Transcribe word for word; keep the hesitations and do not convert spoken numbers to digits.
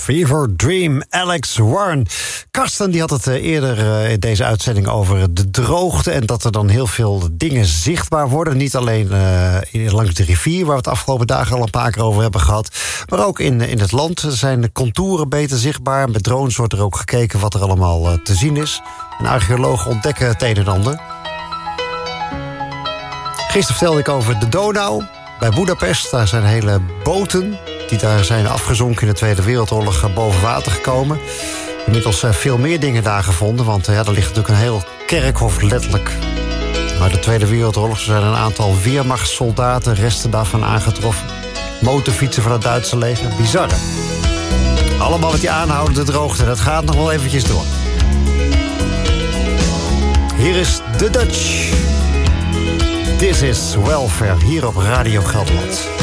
Fever Dream, Alex Warren. Karsten die had het eerder in deze uitzending over de droogte en dat er dan heel veel dingen zichtbaar worden. Niet alleen uh, langs de rivier, waar we het afgelopen dagen al een paar keer over hebben gehad, maar ook in, in het land zijn de contouren beter zichtbaar. Met drones wordt er ook gekeken wat er allemaal uh, te zien is. En archeologen ontdekken het een en ander. Gisteren vertelde ik over de Donau bij Boedapest. Daar zijn hele boten die daar zijn afgezonken in de Tweede Wereldoorlog boven water gekomen. Inmiddels zijn veel meer dingen daar gevonden, want ja, er ligt natuurlijk een heel kerkhof letterlijk. Maar de Tweede Wereldoorlog zijn er een aantal weermachtssoldaten, resten daarvan aangetroffen. Motorfietsen van het Duitse leger, bizar. Allemaal met die aanhoudende droogte, dat gaat nog wel eventjes door. Hier is The Dutch. This is Welfare, hier op Radio Gelderland.